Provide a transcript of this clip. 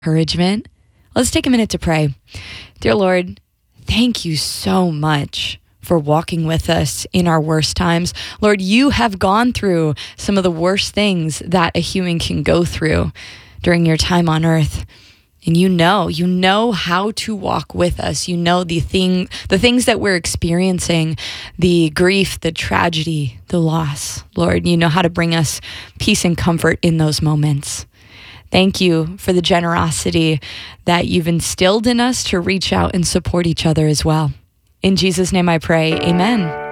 encouragement. Let's take a minute to pray. Dear Lord, thank you so much for walking with us in our worst times. Lord, you have gone through some of the worst things that a human can go through during your time on earth. And you know how to walk with us. You know the things that we're experiencing, the grief, the tragedy, the loss. Lord, you know how to bring us peace and comfort in those moments. Thank you for the generosity that you've instilled in us to reach out and support each other as well. In Jesus' name I pray, amen.